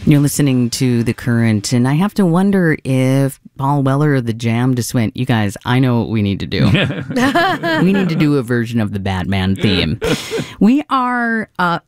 You're listening to The Current, and I have to wonder if Paul Weller of The Jam just went, you guys, I know what we need to do. We need to do a version of the Batman theme. We are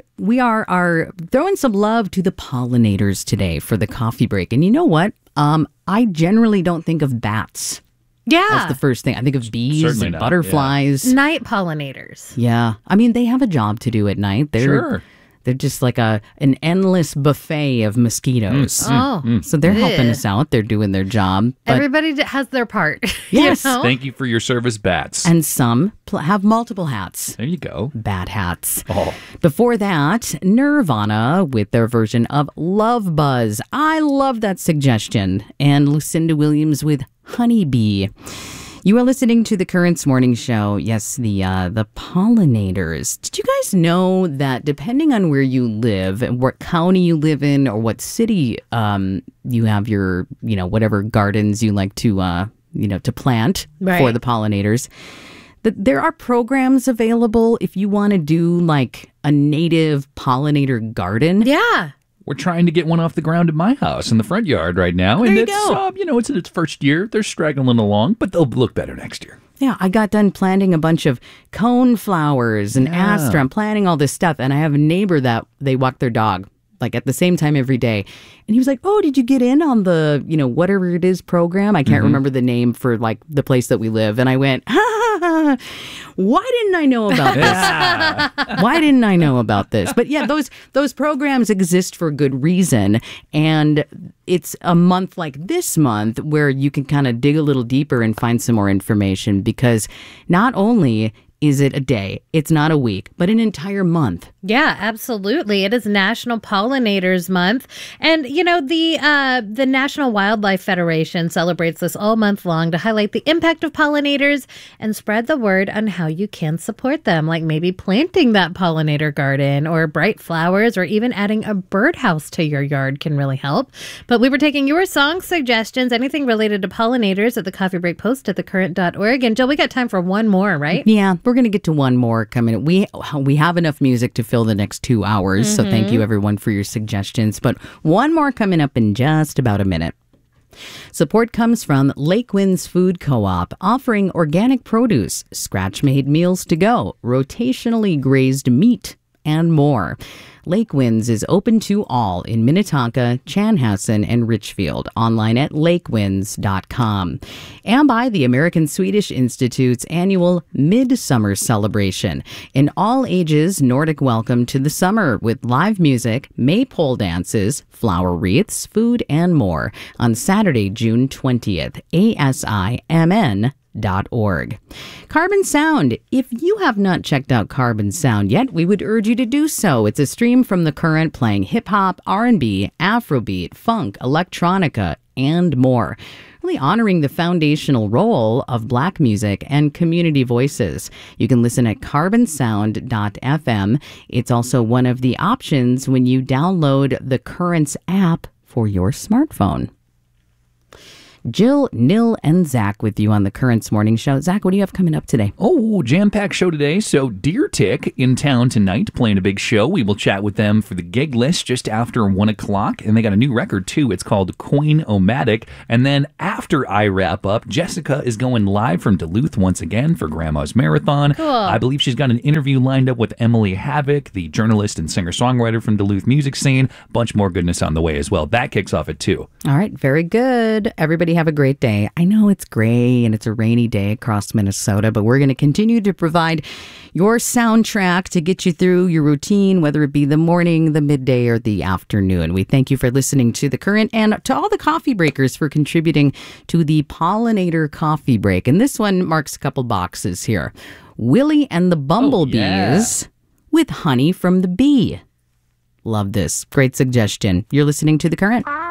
throwing some love to the pollinators today for the coffee break. And you know what? I generally don't think of bats. Yeah. That's the first thing. I think of bees Certainly and not, butterflies. Night pollinators. Yeah. I mean, they have a job to do at night. They're just like an endless buffet of mosquitoes. So they're helping us out. They're doing their job. But Everybody has their part. Yes. You know? Thank you for your service, bats. and some have multiple hats. There you go. Bat hats. Oh. Before that, Nirvana with their version of Love Buzz. I love that suggestion. And Lucinda Williams with Honeybee. You are listening to the Currents Morning Show. Yes, the pollinators. Did you guys know that depending on where you live, and what county you live in, or what city you have your, whatever gardens you like to, to plant for the pollinators, that there are programs available if you want to do like a native pollinator garden. Yeah. We're trying to get one off the ground at my house in the front yard right now. There and you it's, go. it's in its first year. They're straggling along, but they'll look better next year. Yeah, I got done planting a bunch of cone flowers and aster. I'm planting all this stuff. And I have a neighbor that they walk their dog like at the same time every day. And he was like, oh, did you get in on the, whatever it is program? I can't remember the name for like the place that we live. And I went, why didn't I know about this? Why didn't I know about this? But yeah, those programs exist for good reason. And it's a month like this month where you can kind of dig a little deeper and find some more information, because not only is it a day, it's not a week, but an entire month. Yeah, absolutely. It is National Pollinators Month. And, the National Wildlife Federation celebrates this all month long to highlight the impact of pollinators and spread the word on how you can support them, like maybe planting that pollinator garden or bright flowers, or even adding a birdhouse to your yard can really help. But we were taking your song suggestions, anything related to pollinators, at the Coffee Break Post at thecurrent.org. And Jill, we got time for one more, right? Yeah, we're going to get to one more coming. We have enough music to fill the next 2 hours, so thank you everyone for your suggestions. But one more coming up in just about a minute. Support comes from Lake Winds Food Co-op, offering organic produce, scratch-made meals to go, rotationally grazed meat, and more. Lake Winds is open to all in Minnetonka, Chanhassen, and Richfield. Online at lakewinds.com. And by the American Swedish Institute's annual Midsummer Celebration. An all-ages Nordic welcome to the summer with live music, maypole dances, flower wreaths, food, and more on Saturday, June 20th. ASIMN.org. Carbon Sound. If you have not checked out Carbon Sound yet, we would urge you to do so. It's a stream from The Current playing hip-hop, R&B, Afrobeat, funk, electronica, and more. Really honoring the foundational role of Black music and community voices. You can listen at carbonsound.fm. It's also one of the options when you download the Currents app for your smartphone. Jill, Nil, and Zach with you on the Currents Morning Show. Zach, what do you have coming up today? Oh, jam-packed show today. So Deer Tick in town tonight playing a big show. We will chat with them for the gig list just after 1 o'clock. And they got a new record, too. It's called Coin-O-Matic. And then after I wrap up, Jessica is going live from Duluth once again for Grandma's Marathon. Cool. I believe she's got an interview lined up with Emily Havoc, the journalist and singer-songwriter from Duluth music scene. Bunch more goodness on the way as well. That kicks off at 2. All right, very good. Everybody have a great day. I know it's gray and it's a rainy day across Minnesota, but we're going to continue to provide your soundtrack to get you through your routine, whether it be the morning, the midday, or the afternoon. We thank you for listening to The Current, and to all the coffee breakers for contributing to the Pollinator Coffee Break. And this one marks a couple boxes here. Willie and the Bumblebees with Honey from the Bee. Love this. Great suggestion. You're listening to The Current.